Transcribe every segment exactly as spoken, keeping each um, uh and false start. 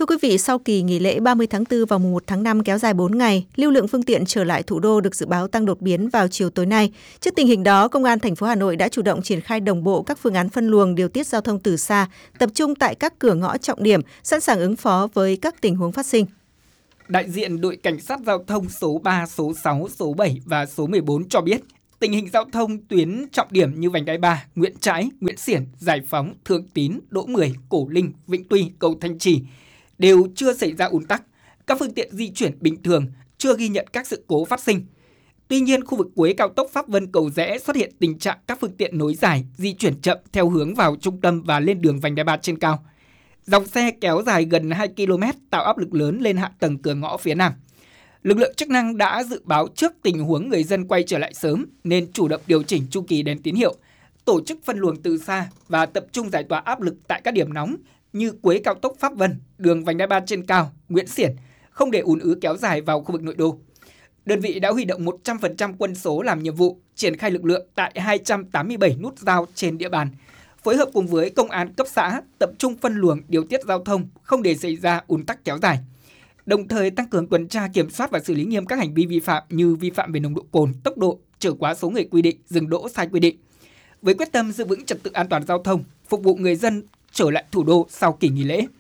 quý vị, sau kỳ nghỉ lễ ba mươi tháng tư vào mùng một tháng năm kéo dài bốn ngày, lưu lượng phương tiện trở lại thủ đô được dự báo tăng đột biến vào chiều tối nay. Trước tình hình đó, Công an thành phố Hà Nội đã chủ động triển khai đồng bộ các phương án phân luồng điều tiết giao thông từ xa, tập trung tại các cửa ngõ trọng điểm, sẵn sàng ứng phó với các tình huống phát sinh. Đại diện đội cảnh sát giao thông số ba, số sáu, số bảy và số mười bốn cho biết, tình hình giao thông tuyến trọng điểm như vành đai ba, Nguyễn Trãi, Nguyễn Xiển, Giải Phóng, Thường Tín, Đỗ Mười, Cổ Linh, Vĩnh Tuy, cầu Thanh Trì đều chưa xảy ra ùn tắc. Các phương tiện di chuyển bình thường, chưa ghi nhận các sự cố phát sinh. Tuy nhiên, khu vực cuối cao tốc Pháp Vân Cầu Giẽ xuất hiện tình trạng các phương tiện nối dài, di chuyển chậm theo hướng vào trung tâm và lên đường vành đai ba trên cao. Dòng xe kéo dài gần hai ki lô mét tạo áp lực lớn lên hạ tầng cửa ngõ phía Nam. Lực lượng chức năng đã dự báo trước tình huống người dân quay trở lại sớm nên chủ động điều chỉnh chu kỳ đèn tín hiệu, tổ chức phân luồng từ xa và tập trung giải tỏa áp lực tại các điểm nóng như cuối cao tốc Pháp Vân, đường vành đai ba trên cao, Nguyễn Xiển, không để ùn ứ kéo dài vào khu vực nội đô. Đơn vị đã huy động một trăm phần trăm quân số làm nhiệm vụ, triển khai lực lượng tại hai trăm tám mươi bảy nút giao trên địa bàn, phối hợp cùng với công an cấp xã tập trung phân luồng điều tiết giao thông, không để xảy ra ùn tắc kéo dài. Đồng thời tăng cường tuần tra kiểm soát và xử lý nghiêm các hành vi vi phạm như vi phạm về nồng độ cồn, tốc độ, chở quá số người quy định, dừng đỗ sai quy định. Với quyết tâm giữ vững trật tự an toàn giao thông, phục vụ người dân trở lại thủ đô sau kỳ nghỉ lễ.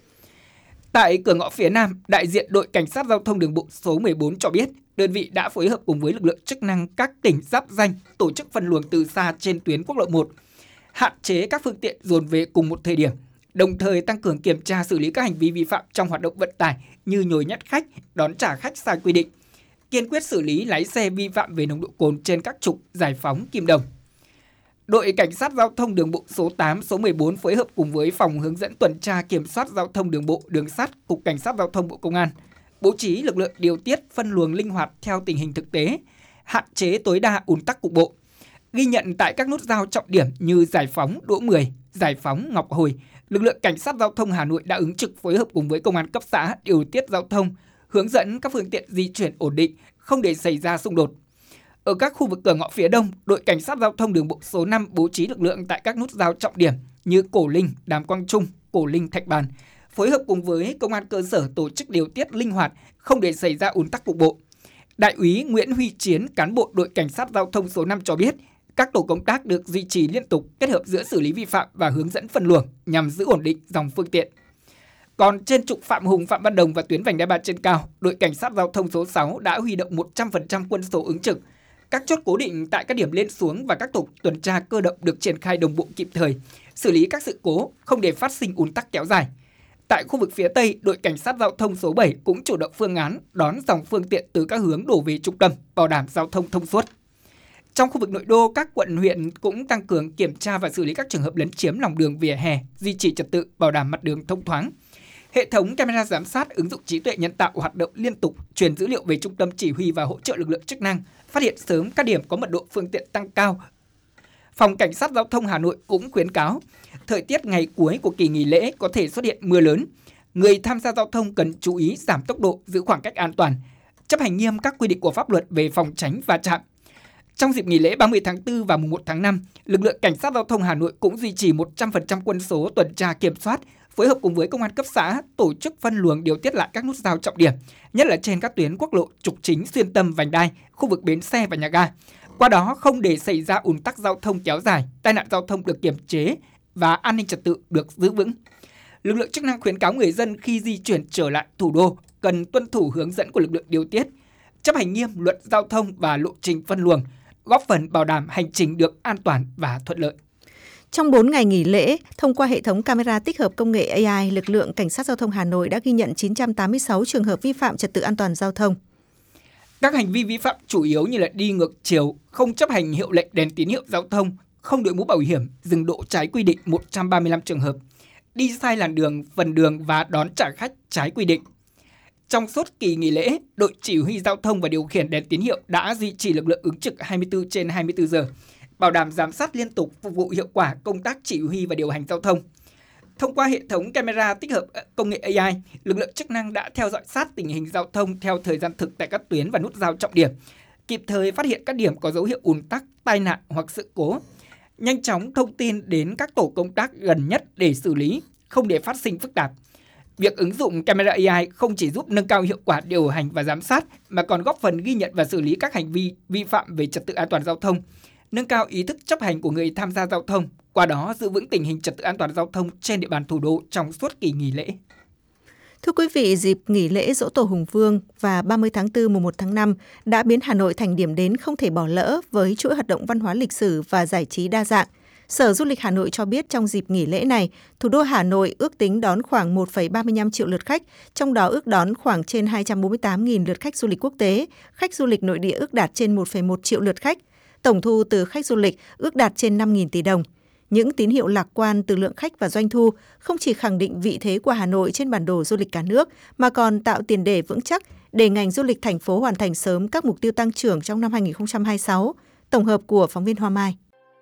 Tại cửa ngõ phía Nam, đại diện đội cảnh sát giao thông đường bộ số mười bốn cho biết, đơn vị đã phối hợp cùng với lực lượng chức năng các tỉnh giáp ranh tổ chức phân luồng từ xa trên tuyến quốc lộ một, hạn chế các phương tiện dồn về cùng một thời điểm, đồng thời tăng cường kiểm tra xử lý các hành vi vi phạm trong hoạt động vận tải như nhồi nhét khách, đón trả khách sai quy định, kiên quyết xử lý lái xe vi phạm về nồng độ cồn trên các trục Giải Phóng, Kim Đồng. Đội cảnh sát giao thông đường bộ số tám, số mười bốn phối hợp cùng với phòng hướng dẫn tuần tra kiểm soát giao thông đường bộ, đường sắt, Cục Cảnh sát giao thông Bộ Công an bố trí lực lượng điều tiết phân luồng linh hoạt theo tình hình thực tế, hạn chế tối đa ùn tắc cục bộ. Ghi nhận tại các nút giao trọng điểm như Giải Phóng, Đỗ Mười, Giải Phóng, Ngọc Hồi, lực lượng cảnh sát giao thông Hà Nội đã ứng trực phối hợp cùng với công an cấp xã điều tiết giao thông, hướng dẫn các phương tiện di chuyển ổn định, không để xảy ra xung đột. Ở các khu vực cửa ngõ phía Đông, đội cảnh sát giao thông đường bộ số năm bố trí lực lượng tại các nút giao trọng điểm như Cổ Linh, Đàm Quang Trung, Cổ Linh, Thạch Bàn, phối hợp cùng với công an cơ sở tổ chức điều tiết linh hoạt, không để xảy ra ùn tắc cục bộ. Đại úy Nguyễn Huy Chiến, cán bộ đội cảnh sát giao thông số năm cho biết, các tổ công tác được duy trì liên tục, kết hợp giữa xử lý vi phạm và hướng dẫn phân luồng nhằm giữ ổn định dòng phương tiện. Còn trên trục Phạm Hùng, Phạm Văn Đồng và tuyến vành đai ba trên cao, đội cảnh sát giao thông số sáu đã huy động một trăm phần trăm quân số ứng trực. Các chốt cố định tại các điểm lên xuống và các tổ tuần tra cơ động được triển khai đồng bộ kịp thời, xử lý các sự cố, không để phát sinh ùn tắc kéo dài. Tại khu vực phía Tây, đội cảnh sát giao thông số bảy cũng chủ động phương án đón dòng phương tiện từ các hướng đổ về trung tâm, bảo đảm giao thông thông suốt. Trong khu vực nội đô, các quận huyện cũng tăng cường kiểm tra và xử lý các trường hợp lấn chiếm lòng đường vỉa hè, duy trì trật tự, bảo đảm mặt đường thông thoáng. Hệ thống camera giám sát ứng dụng trí tuệ nhân tạo hoạt động liên tục, truyền dữ liệu về trung tâm chỉ huy và hỗ trợ lực lượng chức năng, phát hiện sớm các điểm có mật độ phương tiện tăng cao. Phòng Cảnh sát Giao thông Hà Nội cũng khuyến cáo, thời tiết ngày cuối của kỳ nghỉ lễ có thể xuất hiện mưa lớn. Người tham gia giao thông cần chú ý giảm tốc độ, giữ khoảng cách an toàn, chấp hành nghiêm các quy định của pháp luật về phòng tránh va chạm. Trong dịp nghỉ lễ ba mươi tháng tư và mùng một tháng năm, lực lượng Cảnh sát Giao thông Hà Nội cũng duy trì một trăm phần trăm quân số tuần tra kiểm soát, phối hợp cùng với công an cấp xã tổ chức phân luồng điều tiết lại các nút giao trọng điểm, nhất là trên các tuyến quốc lộ trục chính xuyên tâm vành đai, khu vực bến xe và nhà ga. Qua đó không để xảy ra ùn tắc giao thông kéo dài, tai nạn giao thông được kiềm chế và an ninh trật tự được giữ vững. Lực lượng chức năng khuyến cáo người dân khi di chuyển trở lại thủ đô cần tuân thủ hướng dẫn của lực lượng điều tiết, chấp hành nghiêm luật giao thông và lộ trình phân luồng, góp phần bảo đảm hành trình được an toàn và thuận lợi. Trong bốn ngày nghỉ lễ, thông qua hệ thống camera tích hợp công nghệ a i, lực lượng Cảnh sát Giao thông Hà Nội đã ghi nhận chín trăm tám mươi sáu trường hợp vi phạm trật tự an toàn giao thông. Các hành vi vi phạm chủ yếu như là đi ngược chiều, không chấp hành hiệu lệnh đèn tín hiệu giao thông, không đội mũ bảo hiểm, dừng đỗ trái quy định một trăm ba mươi lăm trường hợp, đi sai làn đường, phần đường và đón trả khách trái quy định. Trong suốt kỳ nghỉ lễ, đội chỉ huy giao thông và điều khiển đèn tín hiệu đã duy trì lực lượng ứng trực hai mươi tư trên hai mươi tư giờ, bảo đảm giám sát liên tục phục vụ hiệu quả công tác chỉ huy và điều hành giao thông. Thông qua hệ thống camera tích hợp công nghệ a i, lực lượng chức năng đã theo dõi sát tình hình giao thông theo thời gian thực tại các tuyến và nút giao trọng điểm, kịp thời phát hiện các điểm có dấu hiệu ùn tắc, tai nạn hoặc sự cố, nhanh chóng thông tin đến các tổ công tác gần nhất để xử lý, không để phát sinh phức tạp. Việc ứng dụng camera a i không chỉ giúp nâng cao hiệu quả điều hành và giám sát, mà còn góp phần ghi nhận và xử lý các hành vi vi phạm về trật tự an toàn giao thông, nâng cao ý thức chấp hành của người tham gia giao thông, qua đó giữ vững tình hình trật tự an toàn giao thông trên địa bàn thủ đô trong suốt kỳ nghỉ lễ. Thưa quý vị, dịp nghỉ lễ Giỗ Tổ Hùng Vương và ba mươi tháng tư mùng một tháng năm đã biến Hà Nội thành điểm đến không thể bỏ lỡ với chuỗi hoạt động văn hóa lịch sử và giải trí đa dạng. Sở Du lịch Hà Nội cho biết trong dịp nghỉ lễ này, thủ đô Hà Nội ước tính đón khoảng một phẩy ba mươi lăm triệu lượt khách, trong đó ước đón khoảng trên hai trăm bốn mươi tám nghìn lượt khách du lịch quốc tế, khách du lịch nội địa ước đạt trên một phẩy một triệu lượt khách. Tổng thu từ khách du lịch ước đạt trên năm nghìn tỷ đồng. Những tín hiệu lạc quan từ lượng khách và doanh thu không chỉ khẳng định vị thế của Hà Nội trên bản đồ du lịch cả nước, mà còn tạo tiền đề vững chắc để ngành du lịch thành phố hoàn thành sớm các mục tiêu tăng trưởng trong năm hai nghìn không trăm hai mươi sáu. Tổng hợp của phóng viên Hoa Mai.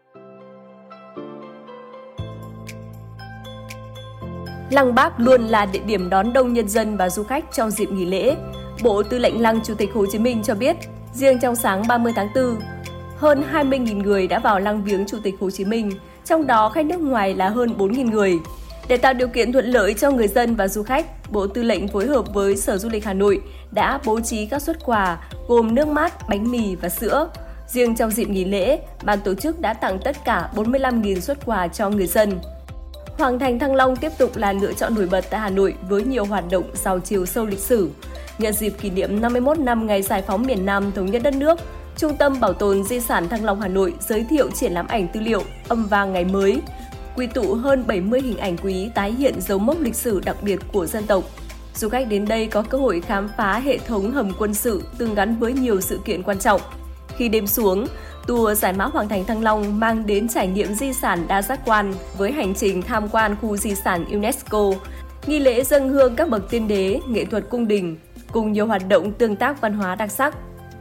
Lăng Bác luôn là địa điểm đón đông nhân dân và du khách trong dịp nghỉ lễ. Bộ Tư lệnh Lăng Chủ tịch Hồ Chí Minh cho biết, riêng trong sáng ba mươi tháng tư, hơn hai mươi nghìn người đã vào lăng viếng Chủ tịch Hồ Chí Minh, trong đó khách nước ngoài là hơn bốn nghìn người. Để tạo điều kiện thuận lợi cho người dân và du khách, Bộ Tư lệnh phối hợp với Sở Du lịch Hà Nội đã bố trí các suất quà gồm nước mát, bánh mì và sữa. Riêng trong dịp nghỉ lễ, ban tổ chức đã tặng tất cả bốn mươi lăm nghìn suất quà cho người dân. Hoàng thành Thăng Long tiếp tục là lựa chọn nổi bật tại Hà Nội với nhiều hoạt động giàu chiều sâu lịch sử. Nhân dịp kỷ niệm năm mươi mốt năm ngày giải phóng miền Nam thống nhất đất nước, Trung tâm Bảo tồn Di sản Thăng Long Hà Nội giới thiệu triển lãm ảnh tư liệu Âm vang ngày mới, quy tụ hơn bảy mươi hình ảnh quý tái hiện dấu mốc lịch sử đặc biệt của dân tộc. Du khách đến đây có cơ hội khám phá hệ thống hầm quân sự từng gắn với nhiều sự kiện quan trọng. Khi đêm xuống, tour giải mã Hoàng thành Thăng Long mang đến trải nghiệm di sản đa giác quan với hành trình tham quan khu di sản UNESCO, nghi lễ dâng hương các bậc tiên đế, nghệ thuật cung đình, cùng nhiều hoạt động tương tác văn hóa đặc sắc.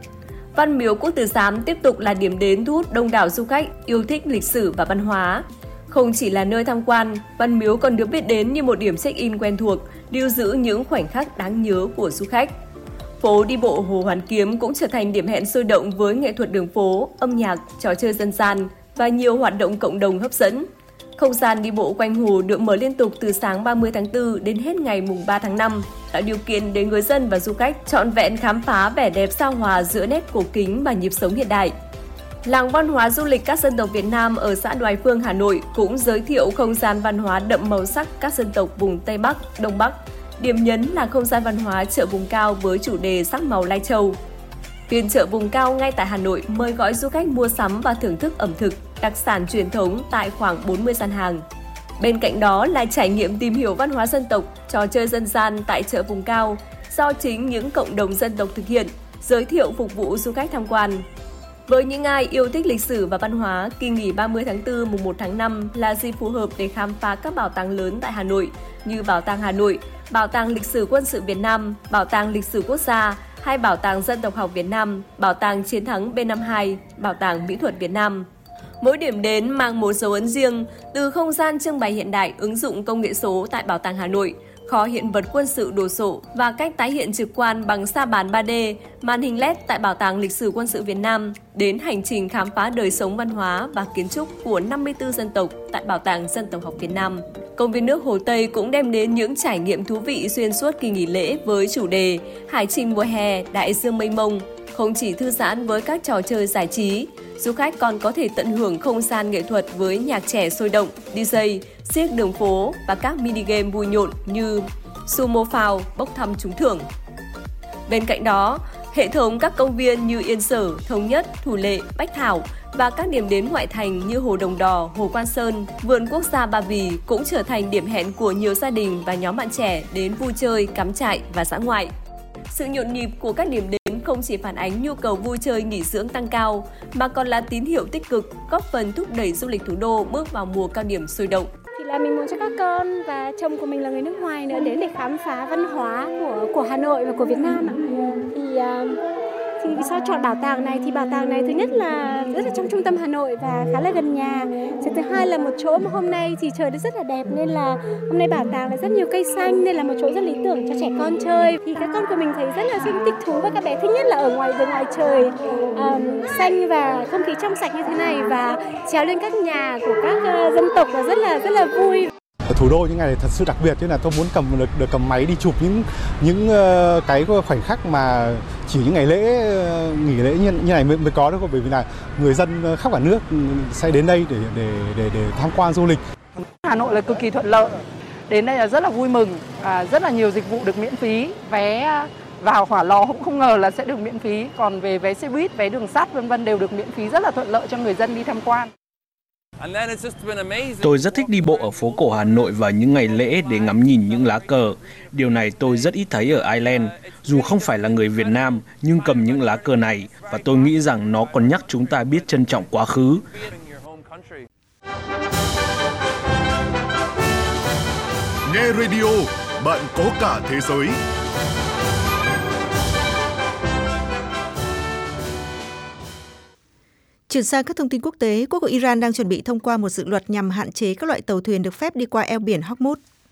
Văn miếu Quốc Tử Giám tiếp tục là điểm đến thu hút đông đảo du khách yêu thích lịch sử và văn hóa. Không chỉ là nơi tham quan, Văn miếu còn được biết đến như một điểm check-in quen thuộc, lưu giữ những khoảnh khắc đáng nhớ của du khách. Phố đi bộ Hồ Hoàn Kiếm cũng trở thành điểm hẹn sôi động với nghệ thuật đường phố, âm nhạc, trò chơi dân gian và nhiều hoạt động cộng đồng hấp dẫn. Không gian đi bộ quanh hồ được mở liên tục từ sáng ba mươi tháng tư đến hết ngày mùng ba tháng năm, tạo điều kiện để người dân và du khách trọn vẹn khám phá vẻ đẹp giao hòa giữa nét cổ kính và nhịp sống hiện đại. Làng văn hóa du lịch các dân tộc Việt Nam ở xã Đoài Phương, Hà Nội cũng giới thiệu không gian văn hóa đậm màu sắc các dân tộc vùng Tây Bắc, Đông Bắc. Điểm nhấn là không gian văn hóa chợ vùng cao với chủ đề sắc màu Lai Châu. Phiên chợ vùng cao ngay tại Hà Nội mời gọi du khách mua sắm và thưởng thức ẩm thực, đặc sản truyền thống tại khoảng bốn mươi gian hàng. Bên cạnh đó là trải nghiệm tìm hiểu văn hóa dân tộc, trò chơi dân gian tại chợ vùng cao do chính những cộng đồng dân tộc thực hiện, giới thiệu phục vụ du khách tham quan. Với những ai yêu thích lịch sử và văn hóa, kỳ nghỉ ba mươi tháng tư mùng một tháng năm là dịp phù hợp để khám phá các bảo tàng lớn tại Hà Nội như Bảo tàng Hà Nội, Bảo tàng Lịch sử Quân sự Việt Nam, Bảo tàng Lịch sử Quốc gia, hay Bảo tàng Dân tộc học Việt Nam, Bảo tàng Chiến thắng B năm mươi hai, Bảo tàng Mỹ thuật Việt Nam. Mỗi điểm đến mang một dấu ấn riêng, từ không gian trưng bày hiện đại ứng dụng công nghệ số tại Bảo tàng Hà Nội, kho hiện vật quân sự đồ sộ và cách tái hiện trực quan bằng sa bàn ba D, màn hình led tại Bảo tàng Lịch sử Quân sự Việt Nam, đến hành trình khám phá đời sống văn hóa và kiến trúc của năm mươi tư dân tộc tại Bảo tàng Dân tộc học Việt Nam. Công viên nước Hồ Tây cũng đem đến những trải nghiệm thú vị xuyên suốt kỳ nghỉ lễ với chủ đề Hải trình mùa hè, đại dương mênh mông. Không chỉ thư giãn với các trò chơi giải trí, du khách còn có thể tận hưởng không gian nghệ thuật với nhạc trẻ sôi động, đi jay, xiếc đường phố và các mini game vui nhộn như sumo phao, bốc thăm trúng thưởng. Bên cạnh đó, hệ thống các công viên như Yên Sở, Thống Nhất, Thủ Lệ, Bách Thảo và các điểm đến ngoại thành như Hồ Đồng Đò, Hồ Quan Sơn, Vườn Quốc gia Ba Vì cũng trở thành điểm hẹn của nhiều gia đình và nhóm bạn trẻ đến vui chơi, cắm trại và dã ngoại. Sự nhộn nhịp của các điểm đến không chỉ phản ánh nhu cầu vui chơi nghỉ dưỡng tăng cao, mà còn là tín hiệu tích cực góp phần thúc đẩy du lịch thủ đô bước vào mùa cao điểm sôi động. Thì là mình muốn cho các con và chồng của mình là người nước ngoài nữa đến để khám phá văn hóa của của Hà Nội và của Việt Nam ạ. Thì uh, thì vì sao chọn bảo tàng này? Thì bảo tàng này thứ nhất là rất là trong trung tâm Hà Nội và khá là gần nhà. Thứ hai là một chỗ mà hôm nay thì trời rất là đẹp nên là hôm nay bảo tàng là rất nhiều cây xanh nên là một chỗ rất lý tưởng cho trẻ con chơi. Thì các con của mình thấy rất là thích thú và các bé thích nhất là ở ngoài đường ngoài trời um, xanh và không khí trong sạch như thế này và trèo lên các nhà của các uh, dân tộc là rất là rất là vui. thủ đô những ngày này thật sự đặc biệt, nên là tôi muốn cầm được, được cầm máy đi chụp những những uh, cái khoảnh khắc mà chỉ những ngày lễ nghỉ lễ như, như này mới, mới có được, bởi vì là người dân khắp cả nước sẽ đến đây để để để để tham quan du lịch. Hà Nội là cực kỳ thuận lợi, đến đây là rất là vui mừng, à, rất là nhiều dịch vụ được miễn phí, vé vào Hỏa Lò cũng không ngờ là sẽ được miễn phí, còn về vé xe buýt, vé đường sắt vân vân đều được miễn phí, rất là thuận lợi cho người dân đi tham quan. Tôi rất thích đi bộ ở phố cổ Hà Nội vào những ngày lễ để ngắm nhìn những lá cờ. Điều này tôi rất ít thấy ở Ireland. Dù không phải là người Việt Nam, nhưng cầm những lá cờ này, và tôi nghĩ rằng nó còn nhắc chúng ta biết trân trọng quá khứ. Nghe radio, bạn có cả thế giới. Chuyển sang các thông tin quốc tế, Quốc hội Iran đang chuẩn bị thông qua một dự luật nhằm hạn chế các loại tàu thuyền được phép đi qua eo biển Hormuz.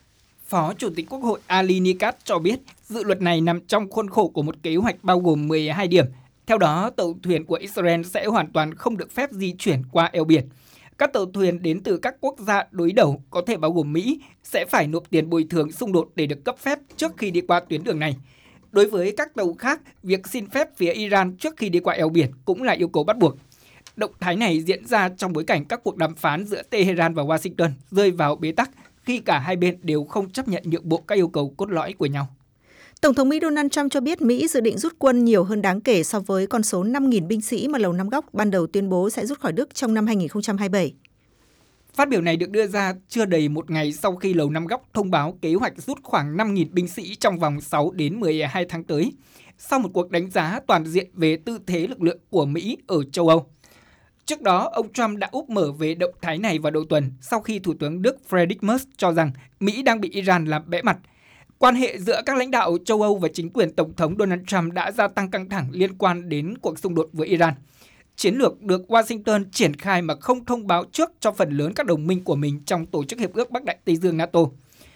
Phó Chủ tịch Quốc hội Ali Nikat cho biết dự luật này nằm trong khuôn khổ của một kế hoạch bao gồm mười hai điểm. Theo đó, tàu thuyền của Israel sẽ hoàn toàn không được phép di chuyển qua eo biển. Các tàu thuyền đến từ các quốc gia đối đầu, có thể bao gồm Mỹ, sẽ phải nộp tiền bồi thường xung đột để được cấp phép trước khi đi qua tuyến đường này. Đối với các tàu khác, việc xin phép phía Iran trước khi đi qua eo biển cũng là yêu cầu bắt buộc. Động thái này diễn ra trong bối cảnh các cuộc đàm phán giữa Tehran và Washington rơi vào bế tắc khi cả hai bên đều không chấp nhận nhượng bộ các yêu cầu cốt lõi của nhau. Tổng thống Mỹ Donald Trump cho biết Mỹ dự định rút quân nhiều hơn đáng kể so với con số năm nghìn binh sĩ mà Lầu Năm Góc ban đầu tuyên bố sẽ rút khỏi Đức trong năm hai nghìn không trăm hai mươi bảy. Phát biểu này được đưa ra chưa đầy một ngày sau khi Lầu Năm Góc thông báo kế hoạch rút khoảng năm nghìn binh sĩ trong vòng sáu đến mười hai tháng tới, sau một cuộc đánh giá toàn diện về tư thế lực lượng của Mỹ ở châu Âu. Trước đó, ông Trump đã úp mở về động thái này vào đầu tuần sau khi Thủ tướng Đức Friedrich Merz cho rằng Mỹ đang bị Iran làm bẽ mặt. Quan hệ giữa các lãnh đạo châu Âu và chính quyền Tổng thống Donald Trump đã gia tăng căng thẳng liên quan đến cuộc xung đột với Iran. Chiến lược được Washington triển khai mà không thông báo trước cho phần lớn các đồng minh của mình trong Tổ chức Hiệp ước Bắc Đại Tây Dương NATO.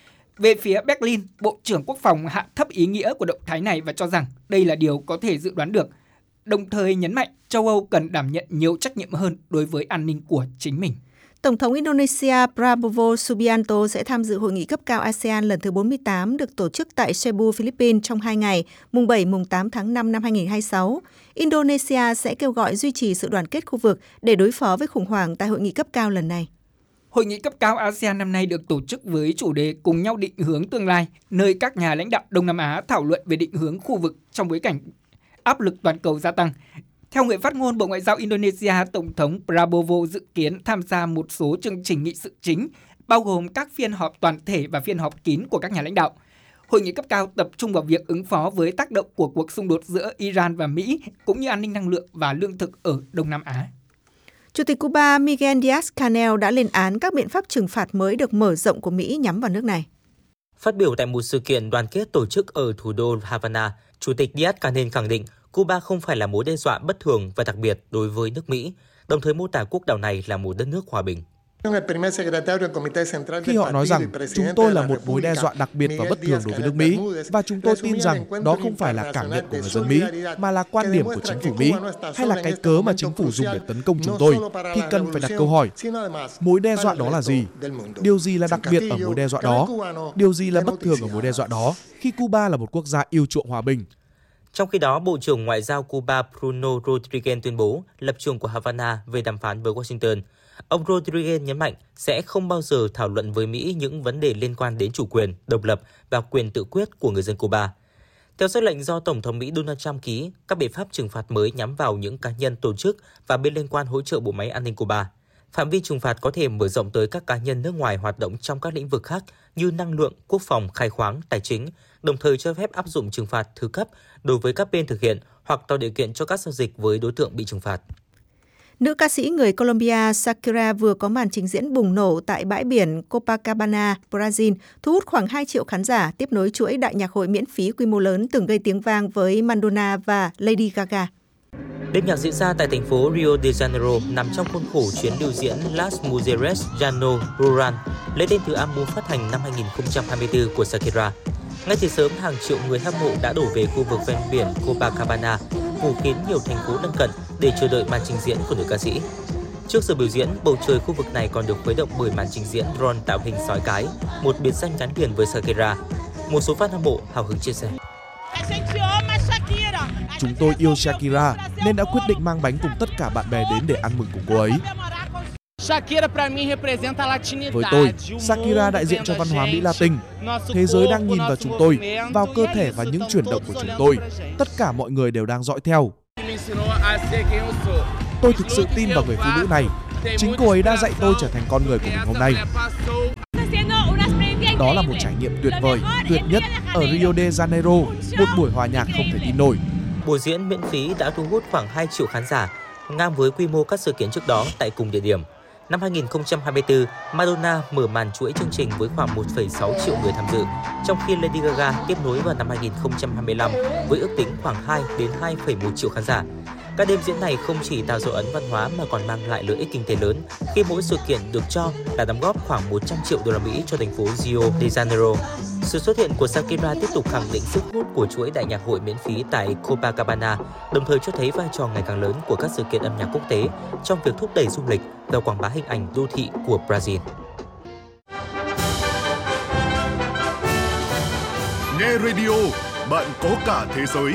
Về phía Berlin, Bộ trưởng Quốc phòng hạ thấp ý nghĩa của động thái này và cho rằng đây là điều có thể dự đoán được, đồng thời nhấn mạnh châu Âu cần đảm nhận nhiều trách nhiệm hơn đối với an ninh của chính mình. Tổng thống Indonesia Prabowo Subianto sẽ tham dự hội nghị cấp cao a sê an lần thứ bốn mươi tám được tổ chức tại Cebu, Philippines trong hai ngày, mùng bảy mùng tám tháng năm năm hai nghìn không trăm hai mươi sáu. Indonesia sẽ kêu gọi duy trì sự đoàn kết khu vực để đối phó với khủng hoảng tại hội nghị cấp cao lần này. Hội nghị cấp cao a sê an năm nay được tổ chức với chủ đề cùng nhau định hướng tương lai, nơi các nhà lãnh đạo Đông Nam Á thảo luận về định hướng khu vực trong bối cảnh áp lực toàn cầu gia tăng. Theo người phát ngôn Bộ Ngoại giao Indonesia, Tổng thống Prabowo dự kiến tham gia một số chương trình nghị sự chính, bao gồm các phiên họp toàn thể và phiên họp kín của các nhà lãnh đạo. Hội nghị cấp cao tập trung vào việc ứng phó với tác động của cuộc xung đột giữa Iran và Mỹ, cũng như an ninh năng lượng và lương thực ở Đông Nam Á. Chủ tịch Cuba Miguel Díaz-Canel đã lên án các biện pháp trừng phạt mới được mở rộng của Mỹ nhắm vào nước này. Phát biểu tại một sự kiện đoàn kết tổ chức ở thủ đô Havana, Chủ tịch Díaz-Canel khẳng định Cuba không phải là mối đe dọa bất thường và đặc biệt đối với nước Mỹ, đồng thời mô tả quốc đảo này là một đất nước hòa bình. Khi họ nói rằng chúng tôi là một mối đe dọa đặc biệt và bất thường đối với nước Mỹ, và chúng tôi tin rằng đó không phải là cảm nhận của người dân Mỹ, mà là quan điểm của chính phủ Mỹ, hay là cái cớ mà chính phủ dùng để tấn công chúng tôi, thì cần phải đặt câu hỏi, mối đe dọa đó là gì? Điều gì là đặc biệt ở mối đe dọa đó? Điều gì là bất thường ở mối đe dọa đó khi Cuba là một quốc gia yêu chuộng hòa bình? Trong khi đó, Bộ trưởng Ngoại giao Cuba Bruno Rodriguez tuyên bố lập trường của Havana về đàm phán với Washington. Ông Rodriguez nhấn mạnh sẽ không bao giờ thảo luận với Mỹ những vấn đề liên quan đến chủ quyền, độc lập và quyền tự quyết của người dân Cuba. Theo sắc lệnh do Tổng thống Mỹ Donald Trump ký, các biện pháp trừng phạt mới nhắm vào những cá nhân, tổ chức và bên liên quan hỗ trợ bộ máy an ninh Cuba. Phạm vi trừng phạt có thể mở rộng tới các cá nhân nước ngoài hoạt động trong các lĩnh vực khác như năng lượng, quốc phòng, khai khoáng, tài chính, đồng thời cho phép áp dụng trừng phạt thứ cấp đối với các bên thực hiện hoặc tạo điều kiện cho các giao dịch với đối tượng bị trừng phạt. Nữ ca sĩ người Colombia Shakira vừa có màn trình diễn bùng nổ tại bãi biển Copacabana, Brazil, thu hút khoảng hai triệu khán giả, tiếp nối chuỗi đại nhạc hội miễn phí quy mô lớn từng gây tiếng vang với Madonna và Lady Gaga. Đêm nhạc diễn ra tại thành phố Rio de Janeiro nằm trong khuôn khổ chuyến lưu diễn Las Mujeres Llano Rural, lấy tên từ album phát hành năm hai nghìn không trăm hai mươi tư của Shakira. Ngay từ sớm, hàng triệu người hâm mộ đã đổ về khu vực ven biển Copacabana, phủ kín nhiều thành phố lân cận để chờ đợi màn trình diễn của nữ ca sĩ. Trước giờ biểu diễn, bầu trời khu vực này còn được khuấy động bởi màn trình diễn drone tạo hình sói cái, một biệt danh gắn liền với Shakira. Một số fan hâm mộ hào hứng chia sẻ. Chúng tôi yêu Shakira nên đã quyết định mang bánh cùng tất cả bạn bè đến để ăn mừng cùng cô ấy. Với tôi, Shakira đại diện cho văn hóa Mỹ Latin. Thế giới đang nhìn vào chúng tôi, vào cơ thể và những chuyển động của chúng tôi. Tất cả mọi người đều đang dõi theo. Tôi thực sự tin vào người phụ nữ này. Chính cô ấy đã dạy tôi trở thành con người của mình hôm nay. Đó là một trải nghiệm tuyệt vời, tuyệt nhất ở Rio de Janeiro, một buổi hòa nhạc không thể tin nổi. Buổi diễn miễn phí đã thu hút khoảng hai triệu khán giả, ngang với quy mô các sự kiện trước đó tại cùng địa điểm. Năm hai nghìn không trăm hai mươi tư, Madonna mở màn chuỗi chương trình với khoảng một phẩy sáu triệu người tham dự, trong khi Lady Gaga tiếp nối vào năm hai nghìn không trăm hai mươi lăm với ước tính khoảng hai đến hai phẩy một triệu khán giả. Các đêm diễn này không chỉ tạo dấu ấn văn hóa mà còn mang lại lợi ích kinh tế lớn, khi mỗi sự kiện được cho là đóng góp khoảng một trăm triệu đô la Mỹ cho thành phố Rio de Janeiro. Sự xuất hiện của Shakira tiếp tục khẳng định sức hút của chuỗi đại nhạc hội miễn phí tại Copacabana, đồng thời cho thấy vai trò ngày càng lớn của các sự kiện âm nhạc quốc tế trong việc thúc đẩy du lịch và quảng bá hình ảnh đô thị của Brazil. Nghe radio, bạn có cả thế giới.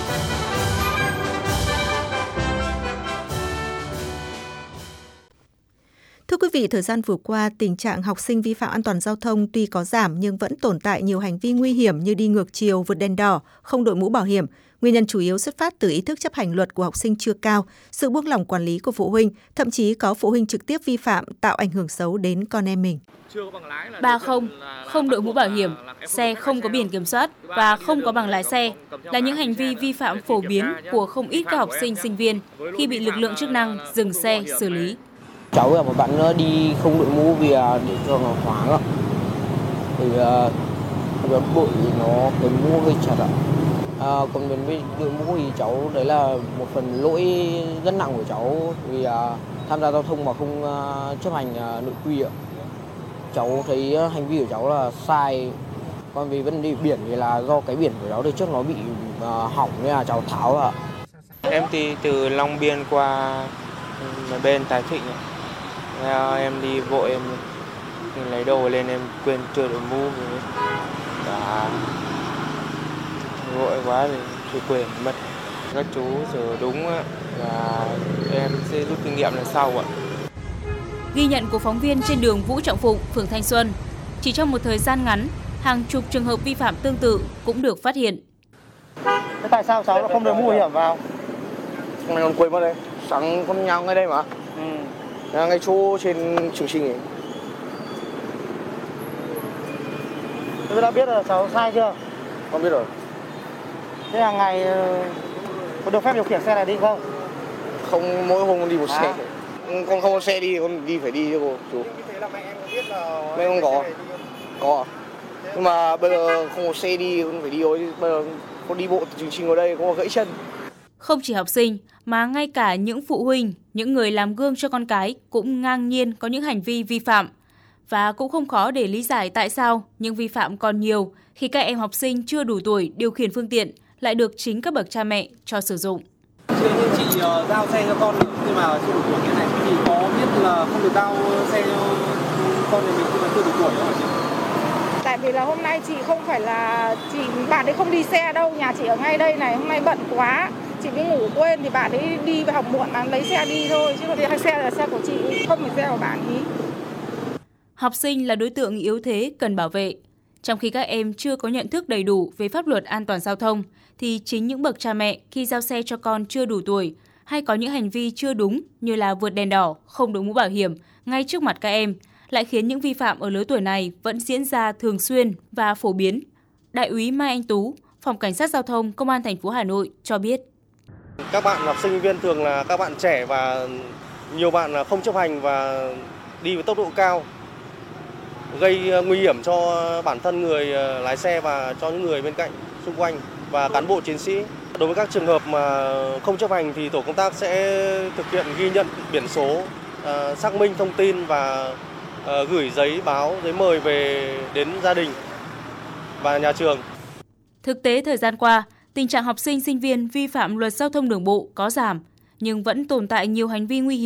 Thưa quý vị, thời gian vừa qua, tình trạng học sinh vi phạm an toàn giao thông tuy có giảm nhưng vẫn tồn tại nhiều hành vi nguy hiểm như đi ngược chiều, vượt đèn đỏ, không đội mũ bảo hiểm. Nguyên nhân chủ yếu xuất phát từ ý thức chấp hành luật của học sinh chưa cao, sự buông lỏng quản lý của phụ huynh, thậm chí có phụ huynh trực tiếp vi phạm tạo ảnh hưởng xấu đến con em mình. ba không, không đội mũ bảo hiểm, xe không có biển kiểm soát và không có bằng lái xe là những hành vi vi phạm phổ biến của không ít các học sinh sinh viên khi bị lực lượng chức năng dừng xe xử lý. Cháu là một bạn nữa đi không đội mũ vì để cho nó thoáng ạ. Thì uh, cái bụi nó cái mũ hơi chặt ạ. À, còn với đội mũ thì cháu đấy là một phần lỗi rất nặng của cháu vì uh, tham gia giao thông mà không uh, chấp hành uh, nội quy ạ. Cháu thấy uh, hành vi của cháu là sai. Còn vì vấn đề biển thì là do cái biển của cháu từ trước nó bị uh, hỏng nên là cháu tháo ạ. Em đi từ Long Biên qua bên Thái Thịnh ạ. Em đi vội, em lấy đồ lên em quên chưa đội mũ và vội quá thì tôi quên mất. Các chú sửa đúng và em sẽ rút kinh nghiệm lần sau ạ. Ghi nhận của phóng viên trên đường Vũ Trọng Phụng, phường Thanh Xuân, chỉ trong một thời gian ngắn, hàng chục trường hợp vi phạm tương tự cũng được phát hiện. Thế tại sao cháu không đội mũ bảo hiểm vào? Này còn quên mất đây, sáng con nhau ngay đây mà. Ừ. Ngay chỗ trên trường trình ấy. Tôi đã biết là cháu sai chưa? Con biết rồi. Thế hàng ngày có được phép điều khiển xe này đi không? Không, mỗi hôm con đi một à? xe. Con không có xe đi, con đi phải đi cho cô chú. Thế là mẹ em có biết là mẹ không có. Có. Nhưng mà bây giờ không có xe đi, con phải đi thôi. Bây giờ con đi bộ từ trường trình ở đây, con gãy chân. Không chỉ học sinh, mà ngay cả những phụ huynh, những người làm gương cho con cái cũng ngang nhiên có những hành vi vi phạm. Và cũng không khó để lý giải tại sao những vi phạm còn nhiều khi các em học sinh chưa đủ tuổi điều khiển phương tiện lại được chính các bậc cha mẹ cho sử dụng. Chị như chị uh, giao xe cho con nhưng mà chưa đủ tuổi như này thì có biết là không được giao xe cho con nhà mình khi mà chưa đủ tuổi không hả chị? Tại vì là hôm nay chị không phải là chị bạn ấy không đi xe đâu, nhà chị ở ngay đây này, hôm nay bận quá. Chị bị ngủ quên thì bạn ấy đi về học muộn mà lấy xe đi thôi, chứ còn xe là xe của chị, không phải xe của bạn ấy. Học sinh là đối tượng yếu thế cần bảo vệ. Trong khi các em chưa có nhận thức đầy đủ về pháp luật an toàn giao thông, thì chính những bậc cha mẹ khi giao xe cho con chưa đủ tuổi hay có những hành vi chưa đúng như là vượt đèn đỏ, không đội mũ bảo hiểm ngay trước mặt các em, lại khiến những vi phạm ở lứa tuổi này vẫn diễn ra thường xuyên và phổ biến. Đại úy Mai Anh Tú, Phòng Cảnh sát Giao thông Công an thành phố Hà Nội cho biết. Các bạn học sinh viên thường là các bạn trẻ và nhiều bạn không chấp hành và đi với tốc độ cao, gây nguy hiểm cho bản thân người lái xe và cho những người bên cạnh xung quanh và cán bộ chiến sĩ. Đối với các trường hợp mà không chấp hành thì tổ công tác sẽ thực hiện ghi nhận biển số, xác minh thông tin và gửi giấy báo, giấy mời về đến gia đình và nhà trường. Thực tế thời gian qua, tình trạng học sinh sinh viên vi phạm luật giao thông đường bộ có giảm, nhưng vẫn tồn tại nhiều hành vi nguy hiểm như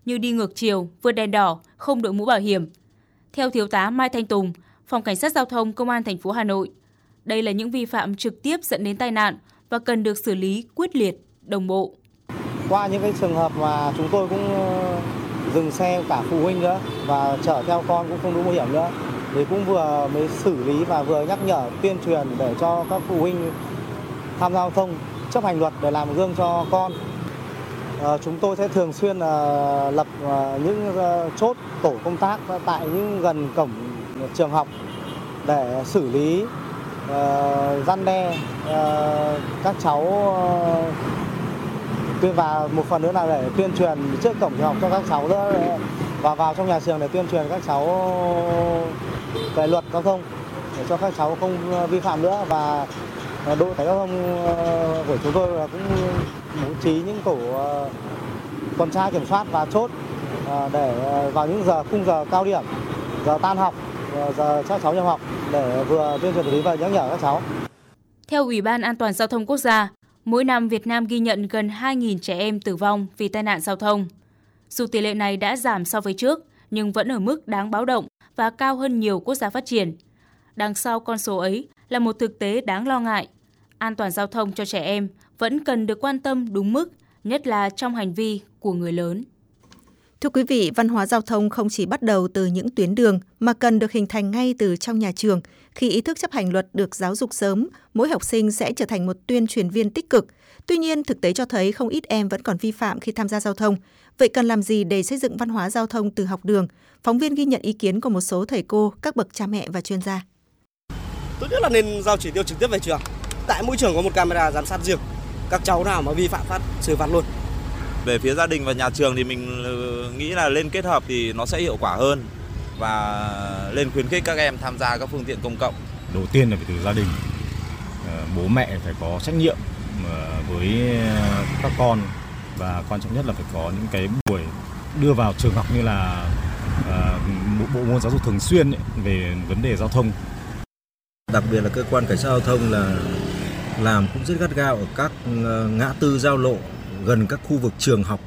như đi ngược chiều, vượt đèn đỏ, không đội mũ bảo hiểm. Theo Thiếu tá Mai Thanh Tùng, Phòng Cảnh sát Giao thông Công an thành phố Hà Nội, đây là những vi phạm trực tiếp dẫn đến tai nạn và cần được xử lý quyết liệt, đồng bộ. Qua những cái trường hợp mà chúng tôi cũng dừng xe cả phụ huynh nữa và chở theo con cũng không đội mũ hiểm nữa, thì cũng vừa mới xử lý và vừa nhắc nhở tuyên truyền để cho các phụ huynh tham gia giao thông chấp hành luật để làm gương cho con. À, chúng tôi sẽ thường xuyên uh, lập uh, những uh, chốt tổ công tác tại những gần cổng trường học để xử lý, uh, răn đe uh, các cháu uh, tuyên và một phần nữa là để tuyên truyền trước cổng trường học cho các cháu nữa và vào trong nhà trường để tuyên truyền các cháu về luật giao thông để cho các cháu không vi phạm nữa. Và đội cảnh sát giao thông của chúng tôi cũng bố trí những tổ tuần tra kiểm soát và chốt để vào những giờ khung giờ cao điểm, giờ tan học, giờ các cháu nhập học để vừa tuyên truyền xử lý và nhắc nhở các cháu. Theo Ủy ban An toàn Giao thông Quốc gia, mỗi năm Việt Nam ghi nhận gần hai nghìn trẻ em tử vong vì tai nạn giao thông. Dù tỷ lệ này đã giảm so với trước, nhưng vẫn ở mức đáng báo động và cao hơn nhiều quốc gia phát triển. Đằng sau con số ấy là một thực tế đáng lo ngại. An toàn giao thông cho trẻ em vẫn cần được quan tâm đúng mức, nhất là trong hành vi của người lớn. Thưa quý vị, văn hóa giao thông không chỉ bắt đầu từ những tuyến đường mà cần được hình thành ngay từ trong nhà trường. Khi ý thức chấp hành luật được giáo dục sớm, mỗi học sinh sẽ trở thành một tuyên truyền viên tích cực. Tuy nhiên, thực tế cho thấy không ít em vẫn còn vi phạm khi tham gia giao thông. Vậy cần làm gì để xây dựng văn hóa giao thông từ học đường? Phóng viên ghi nhận ý kiến của một số thầy cô, các bậc cha mẹ và chuyên gia. Tốt nhất là nên giao chỉ tiêu trực tiếp về trường. Tại mỗi trường có một camera giám sát riêng. Các cháu nào mà vi phạm phát xử phạt luôn. Về phía gia đình và nhà trường thì mình nghĩ là lên kết hợp thì nó sẽ hiệu quả hơn và lên khuyến khích các em tham gia các phương tiện công cộng. Đầu tiên là phải từ gia đình, bố mẹ phải có trách nhiệm với các con và quan trọng nhất là phải có những cái buổi đưa vào trường học như là bộ môn giáo dục thường xuyên về vấn đề giao thông. Đặc biệt là cơ quan cảnh sát giao thông là làm cũng rất gắt gao ở các ngã tư giao lộ gần các khu vực trường học,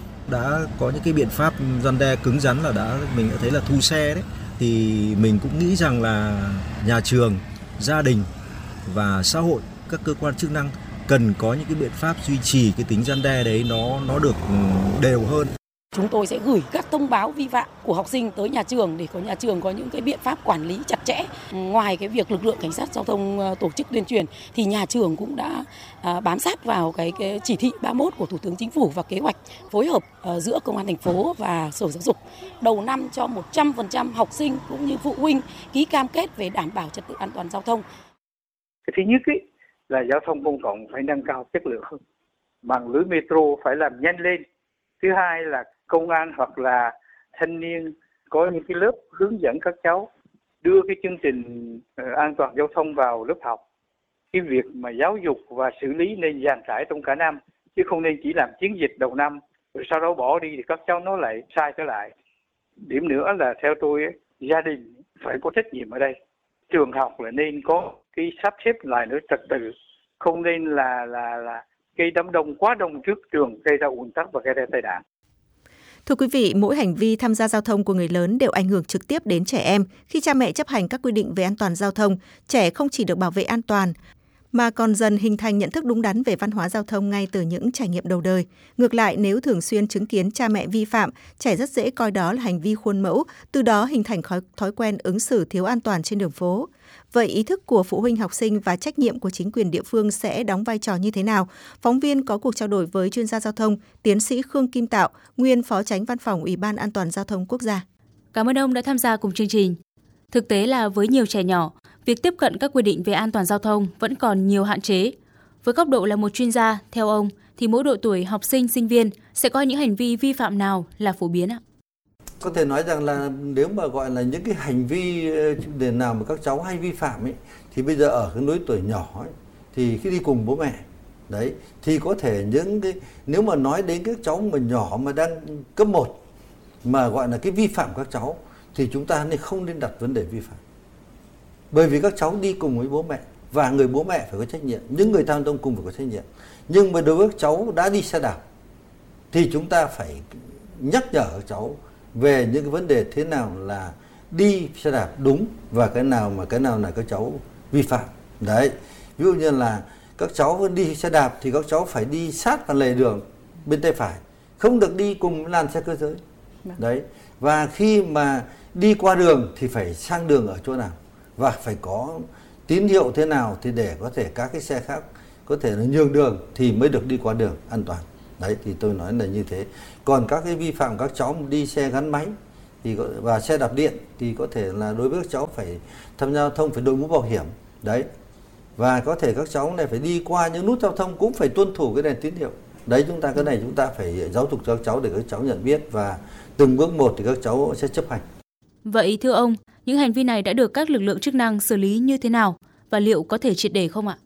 đã có những cái biện pháp răn đe cứng rắn là đã mình đã thấy là thu xe đấy, thì mình cũng nghĩ rằng là nhà trường, gia đình và xã hội, các cơ quan chức năng cần có những cái biện pháp duy trì cái tính răn đe đấy nó nó được đều hơn. Chúng tôi sẽ gửi các thông báo vi phạm của học sinh tới nhà trường để có nhà trường có những cái biện pháp quản lý chặt chẽ. Ngoài cái việc lực lượng cảnh sát giao thông tổ chức tuyên truyền thì nhà trường cũng đã bám sát vào cái, cái chỉ thị ba mươi mốt của Thủ tướng Chính phủ và kế hoạch phối hợp giữa Công an thành phố và Sở Giáo dục đầu năm cho một trăm phần trăm học sinh cũng như phụ huynh ký cam kết về đảm bảo trật tự an toàn giao thông. Cái thứ nhất ý, là giao thông công cộng phải nâng cao chất lượng hơn, mạng lưới metro phải làm nhanh lên. Thứ hai là công an hoặc là thanh niên có những cái lớp hướng dẫn các cháu đưa cái chương trình an toàn giao thông vào lớp học. Cái việc mà giáo dục và xử lý nên dàn trải trong cả năm, chứ không nên chỉ làm chiến dịch đầu năm rồi sau đó bỏ đi thì các cháu nó lại sai trở lại. Điểm nữa là theo tôi ấy, gia đình phải có trách nhiệm ở đây. Trường học là nên có cái sắp xếp lại nữa trật tự, không nên là là là gây đám đông quá đông trước trường gây ra ùn tắc và gây ra tai nạn. Thưa quý vị, mỗi hành vi tham gia giao thông của người lớn đều ảnh hưởng trực tiếp đến trẻ em. Khi cha mẹ chấp hành các quy định về an toàn giao thông, trẻ không chỉ được bảo vệ an toàn, mà còn dần hình thành nhận thức đúng đắn về văn hóa giao thông ngay từ những trải nghiệm đầu đời. Ngược lại, nếu thường xuyên chứng kiến cha mẹ vi phạm, trẻ rất dễ coi đó là hành vi khuôn mẫu, từ đó hình thành thói quen ứng xử thiếu an toàn trên đường phố. Vậy ý thức của phụ huynh học sinh và trách nhiệm của chính quyền địa phương sẽ đóng vai trò như thế nào? Phóng viên có cuộc trao đổi với chuyên gia giao thông, tiến sĩ Khương Kim Tạo, nguyên Phó Chánh Văn phòng Ủy ban An toàn Giao thông Quốc gia. Cảm ơn ông đã tham gia cùng chương trình. Thực tế là với nhiều trẻ nhỏ, việc tiếp cận các quy định về an toàn giao thông vẫn còn nhiều hạn chế. Với góc độ là một chuyên gia, theo ông, thì mỗi độ tuổi học sinh, sinh viên sẽ có những hành vi vi phạm nào là phổ biến ạ? Có thể nói rằng là nếu mà gọi là những cái hành vi để nào mà các cháu hay vi phạm ấy, thì bây giờ ở cái lứa tuổi nhỏ ấy, thì khi đi cùng bố mẹ đấy thì có thể những cái nếu mà nói đến các cháu mà nhỏ mà đang cấp một mà gọi là cái vi phạm các cháu thì chúng ta nên không nên đặt vấn đề vi phạm, bởi vì các cháu đi cùng với bố mẹ và người bố mẹ phải có trách nhiệm, những người tham gia cùng phải có trách nhiệm. Nhưng mà đối với các cháu đã đi xe đạp thì chúng ta phải nhắc nhở các cháu về những cái vấn đề thế nào là đi xe đạp đúng và cái nào mà cái nào là các cháu vi phạm. Đấy, ví dụ như là các cháu đi xe đạp thì các cháu phải đi sát vào lề đường bên tay phải, không được đi cùng làn xe cơ giới. Đấy, và khi mà đi qua đường thì phải sang đường ở chỗ nào và phải có tín hiệu thế nào thì để có thể các cái xe khác có thể là nhường đường thì mới được đi qua đường an toàn. Đấy, thì tôi nói là như thế. Còn các cái vi phạm các cháu đi xe gắn máy thì và xe đạp điện thì có thể là đối với các cháu phải tham gia giao thông phải đội mũ bảo hiểm. Đấy, và có thể các cháu này phải đi qua những nút giao thông cũng phải tuân thủ cái đèn tín hiệu. Đấy, chúng ta cái này chúng ta phải giáo dục cho các cháu để các cháu nhận biết và từng bước một thì các cháu sẽ chấp hành. Vậy thưa ông, những hành vi này đã được các lực lượng chức năng xử lý như thế nào và liệu có thể triệt để không ạ?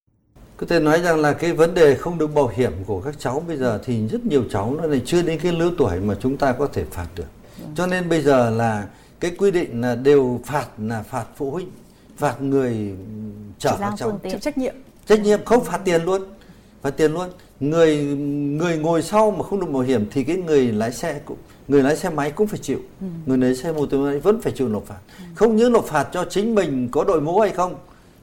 Có thể nói rằng là cái vấn đề không được bảo hiểm của các cháu bây giờ thì rất nhiều cháu nó này chưa đến cái lứa tuổi mà chúng ta có thể phạt được. Cho nên bây giờ là cái quy định là đều phạt là phạt phụ huynh, phạt người chở các cháu, chịu trách nhiệm. Trách nhiệm không phạt tiền luôn, phạt tiền luôn. Người người ngồi sau mà không được bảo hiểm thì cái người lái xe cũng người lái xe máy cũng phải chịu, ừ. người lái xe mô tô vẫn phải chịu nộp phạt. Ừ. Không những nộp phạt cho chính mình có đội mũ hay không,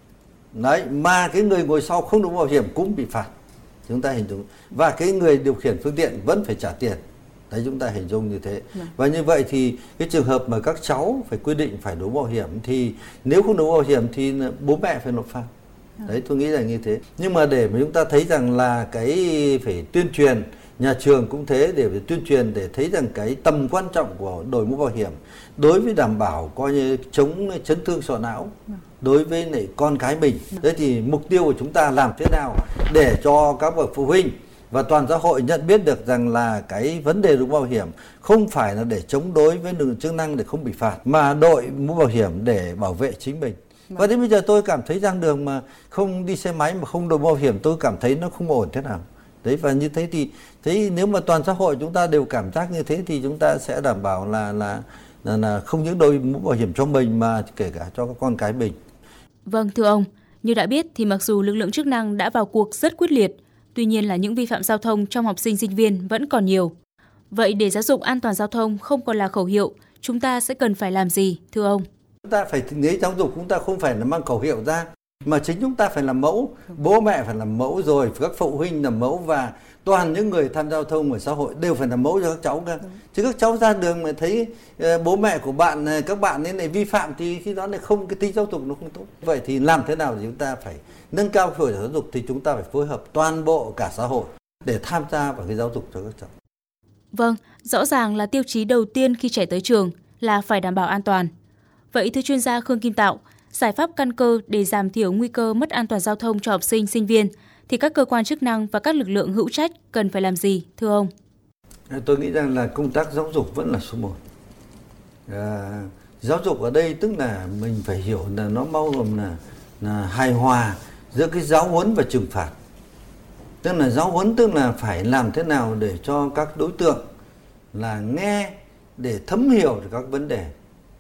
đấy, mà cái người ngồi sau không được bảo hiểm cũng bị phạt. Chúng ta hình dung, và cái người điều khiển phương tiện vẫn phải trả tiền. Đấy, chúng ta hình dung như thế. Ừ. Và như vậy thì cái trường hợp mà các cháu phải quy định phải đấu bảo hiểm thì nếu không đấu bảo hiểm thì bố mẹ phải nộp phạt. Đấy, tôi nghĩ là như thế. Nhưng mà để mà chúng ta thấy rằng là cái phải tuyên truyền, nhà trường cũng thế, để phải tuyên truyền để thấy rằng cái tầm quan trọng của đội mũ bảo hiểm đối với đảm bảo coi như chống chấn thương sọ não đối với lại con cái mình. Đấy, thì mục tiêu của chúng ta làm thế nào để cho các bậc phụ huynh và toàn xã hội nhận biết được rằng là cái vấn đề đội mũ bảo hiểm không phải là để chống đối với lực lượng chức năng để không bị phạt, mà đội mũ bảo hiểm để bảo vệ chính mình. Và đến bây giờ tôi cảm thấy ra đường mà không đi xe máy mà không đội mũ bảo hiểm tôi cảm thấy nó không ổn thế nào. Đấy, và như thế thì thấy nếu mà toàn xã hội chúng ta đều cảm giác như thế thì chúng ta sẽ đảm bảo là là là, là không những đội mũ bảo hiểm cho mình mà kể cả cho các con cái mình. Vâng, thưa ông, như đã biết thì mặc dù lực lượng chức năng đã vào cuộc rất quyết liệt, tuy nhiên là những vi phạm giao thông trong học sinh sinh viên vẫn còn nhiều. Vậy để giáo dục an toàn giao thông không còn là khẩu hiệu, chúng ta sẽ cần phải làm gì, thưa ông? Chúng ta phải nghĩ giáo dục chúng ta không phải là mang khẩu hiệu ra, mà chính chúng ta phải làm mẫu, bố mẹ phải làm mẫu, rồi các phụ huynh làm mẫu, và toàn những người tham gia giao thông ở xã hội đều phải làm mẫu cho các cháu cơ. Chứ các cháu ra đường mà thấy uh, bố mẹ của bạn, các bạn ấy này vi phạm thì khi đó này không, cái tính giáo dục nó không tốt. Vậy thì làm thế nào để chúng ta phải nâng cao khởi giáo dục thì chúng ta phải phối hợp toàn bộ cả xã hội để tham gia vào cái giáo dục cho các cháu. Vâng, rõ ràng là tiêu chí đầu tiên khi trẻ tới trường là phải đảm bảo an toàn. Vậy thưa chuyên gia Khương Kim Tạo, giải pháp căn cơ để giảm thiểu nguy cơ mất an toàn giao thông cho học sinh, sinh viên thì các cơ quan chức năng và các lực lượng hữu trách cần phải làm gì, thưa ông? Tôi nghĩ rằng là công tác giáo dục vẫn là số một. À, giáo dục ở đây tức là mình phải hiểu là nó bao gồm là, là hài hòa giữa cái giáo huấn và trừng phạt. Tức là giáo huấn tức là phải làm thế nào để cho các đối tượng là nghe để thấm hiểu được các vấn đề.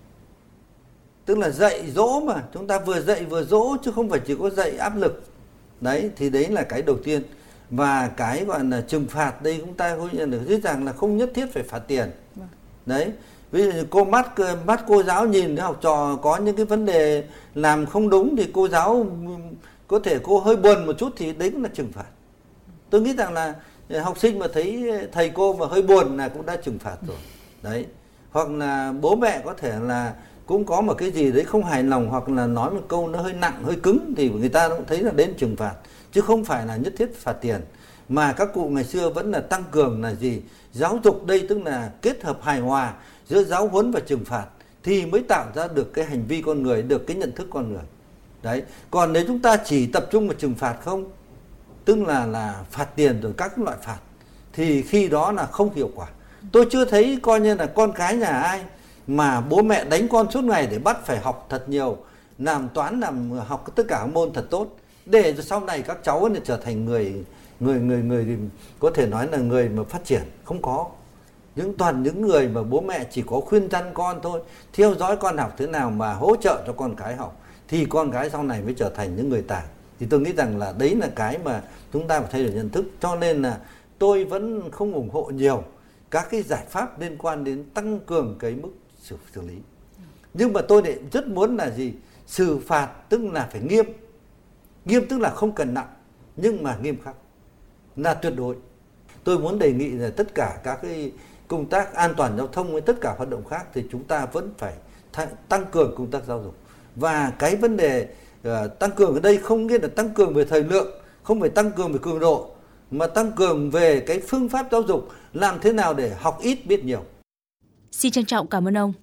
Tức là dạy dỗ mà, chúng ta vừa dạy vừa dỗ chứ không phải chỉ có dạy áp lực. Đấy, thì đấy là cái đầu tiên. Và cái gọi là trừng phạt đây chúng ta có nhận được dễ dàng là không nhất thiết phải phạt tiền. Đấy, ví dụ như cô mắt mắt cô giáo nhìn thấy học trò có những cái vấn đề làm không đúng thì cô giáo có thể cô hơi buồn một chút thì đấy cũng là trừng phạt. Tôi nghĩ rằng là học sinh mà thấy thầy cô mà hơi buồn là cũng đã trừng phạt rồi. Đấy, hoặc là bố mẹ có thể là cũng có một cái gì đấy không hài lòng hoặc là nói một câu nó hơi nặng, hơi cứng thì người ta cũng thấy là đến trừng phạt. Chứ không phải là nhất thiết phạt tiền. Mà các cụ ngày xưa vẫn là tăng cường là gì? Giáo dục đây tức là kết hợp hài hòa giữa giáo huấn và trừng phạt thì mới tạo ra được cái hành vi con người, được cái nhận thức con người. Đấy, còn nếu chúng ta chỉ tập trung vào trừng phạt không, tức là là phạt tiền rồi các loại phạt thì khi đó là không hiệu quả. Tôi chưa thấy coi như là con cái nhà ai mà bố mẹ đánh con suốt ngày để bắt phải học thật nhiều, làm toán, làm học tất cả các môn thật tốt để sau này các cháu này trở thành người người người người có thể nói là người mà phát triển. Không có. Những toàn những người mà bố mẹ chỉ có khuyên răn con thôi, theo dõi con học thế nào mà hỗ trợ cho con cái học thì con cái sau này mới trở thành những người tài. Thì tôi nghĩ rằng là đấy là cái mà chúng ta phải thay đổi nhận thức. Cho nên là tôi vẫn không ủng hộ nhiều các cái giải pháp liên quan đến tăng cường cái mức xử, xử lý. Nhưng mà tôi lại rất muốn là gì? Xử phạt tức là phải nghiêm. Nghiêm tức là không cần nặng, nhưng mà nghiêm khắc, là tuyệt đối. Tôi muốn đề nghị là tất cả các cái công tác an toàn giao thông với tất cả hoạt động khác thì chúng ta vẫn phải th- tăng cường công tác giáo dục. Và cái vấn đề uh, tăng cường ở đây không nghĩa là tăng cường về thời lượng, không phải tăng cường về cường độ, mà tăng cường về cái phương pháp giáo dục, làm thế nào để học ít biết nhiều. Xin trân trọng cảm ơn ông.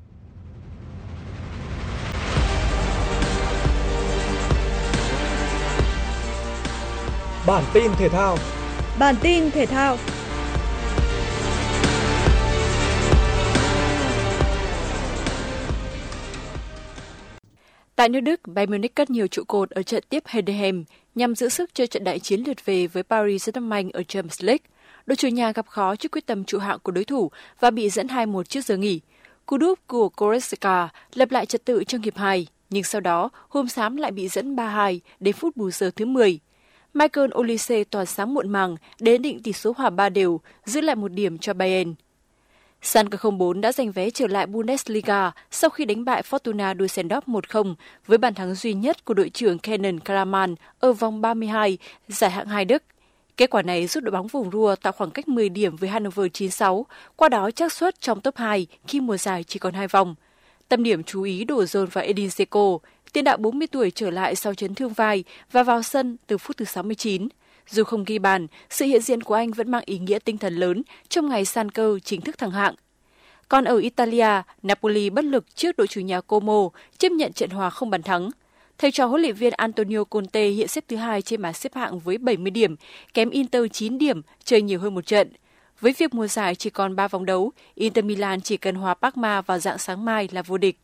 Bản tin thể thao. Bản tin thể thao. Tại nước Đức, Bayern Munich cất nhiều trụ cột ở trận tiếp Heidenheim nhằm giữ sức cho trận đại chiến lượt về với Paris Saint-Germain ở Champions League. Đội chủ nhà gặp khó trước quyết tâm trụ hạng của đối thủ và bị dẫn hai một trước giờ nghỉ. Cú đúp của Goretzka lập lại trật tự trong hiệp hai, nhưng sau đó Hôm Xám lại bị dẫn ba hai đến phút bù giờ thứ mười. Michael Olise tỏa sáng muộn màng đến định tỷ số hòa ba đều, giữ lại một điểm cho Bayern. Schalke không bốn đã giành vé trở lại Bundesliga sau khi đánh bại Fortuna Düsseldorf một không với bàn thắng duy nhất của đội trưởng Kenan Karaman ở vòng ba mươi hai giải hạng hai Đức. Kết quả này giúp đội bóng vùng Ruhr tạo khoảng cách mười điểm với Hannover chín sáu, qua đó xác suất trong top hai khi mùa giải chỉ còn hai vòng. Tâm điểm chú ý đổ dồn vào Edin Dzeko, tiền đạo bốn mươi tuổi trở lại sau chấn thương vai và vào sân từ phút thứ sáu mươi chín. Dù không ghi bàn, sự hiện diện của anh vẫn mang ý nghĩa tinh thần lớn trong ngày Schalke chính thức thăng hạng. Còn ở Italia, Napoli bất lực trước đội chủ nhà Como, chấp nhận trận hòa không bàn thắng. Thầy trò huấn luyện viên Antonio Conte hiện xếp thứ hai trên bảng xếp hạng với bảy mươi điểm, kém Inter chín điểm, chơi nhiều hơn một trận. Với việc mùa giải chỉ còn ba vòng đấu, Inter Milan chỉ cần hòa Parma vào rạng sáng mai là vô địch.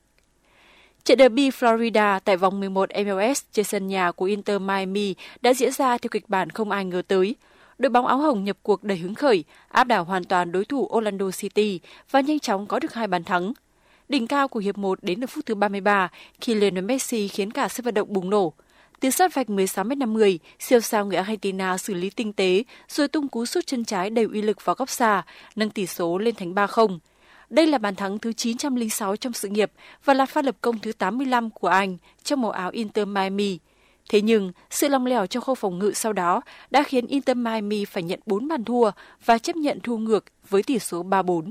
Trận derby Florida tại vòng mười một em lờ ét trên sân nhà của Inter Miami đã diễn ra theo kịch bản không ai ngờ tới. Đội bóng áo hồng nhập cuộc đầy hứng khởi, áp đảo hoàn toàn đối thủ Orlando City và nhanh chóng có được hai bàn thắng. Đỉnh cao của hiệp một đến ở phút thứ ba mươi ba khi Lionel Messi khiến cả sân vận động bùng nổ. Từ sát vạch mười sáu mét năm mươi, siêu sao người Argentina xử lý tinh tế rồi tung cú sút chân trái đầy uy lực vào góc xa, nâng tỷ số lên thành ba không. Đây là bàn thắng thứ chín trăm lẻ sáu trong sự nghiệp và là pha lập công thứ tám mươi lăm của anh trong màu áo Inter Miami. Thế nhưng, sự lỏng lẻo trong khâu phòng ngự sau đó đã khiến Inter Miami phải nhận bốn bàn thua và chấp nhận thua ngược với tỷ số ba bốn.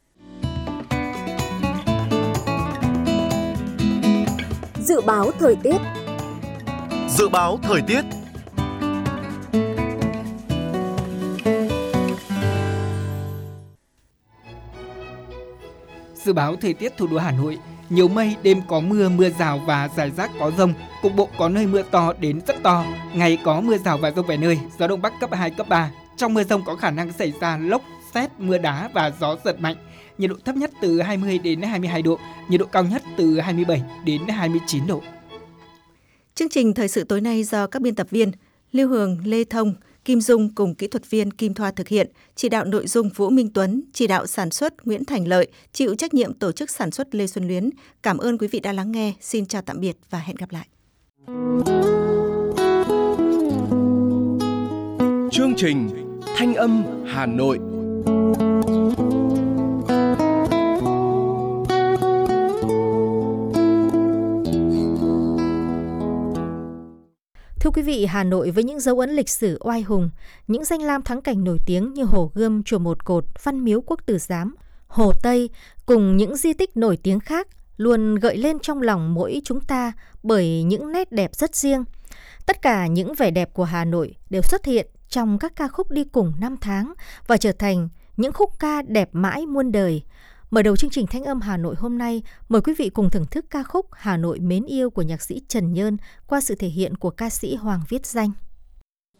Dự báo thời tiết. Dự báo thời tiết. Dự báo thời tiết thủ đô Hà Nội, nhiều mây, đêm có mưa, mưa rào và rải rác có dông, cục bộ có nơi mưa to đến rất to, ngày có mưa rào và dông vài nơi, gió đông bắc cấp hai, cấp ba. Trong mưa dông có khả năng xảy ra lốc, sét, mưa đá và gió giật mạnh. Nhiệt độ thấp nhất từ hai mươi đến hai mươi hai độ, nhiệt độ cao nhất từ hai mươi bảy đến hai mươi chín độ. Chương trình thời sự tối nay do các biên tập viên Lưu Hường, Lê Thông, Kim Dung cùng kỹ thuật viên Kim Thoa thực hiện, chỉ đạo nội dung Vũ Minh Tuấn, chỉ đạo sản xuất Nguyễn Thành Lợi, chịu trách nhiệm tổ chức sản xuất Lê Xuân Luyến. Cảm ơn quý vị đã lắng nghe. Xin chào tạm biệt và hẹn gặp lại. Chương trình Thanh âm Hà Nội. Thưa quý vị, Hà Nội với những dấu ấn lịch sử oai hùng, những danh lam thắng cảnh nổi tiếng như Hồ Gươm, Chùa Một Cột, Văn Miếu Quốc Tử Giám, Hồ Tây cùng những di tích nổi tiếng khác luôn gợi lên trong lòng mỗi chúng ta bởi những nét đẹp rất riêng. Tất cả những vẻ đẹp của Hà Nội đều xuất hiện trong các ca khúc đi cùng năm tháng và trở thành những khúc ca đẹp mãi muôn đời. Mở đầu chương trình Thanh âm Hà Nội hôm nay, mời quý vị cùng thưởng thức ca khúc Hà Nội mến yêu của nhạc sĩ Trần Nhơn qua sự thể hiện của ca sĩ Hoàng Viết Danh.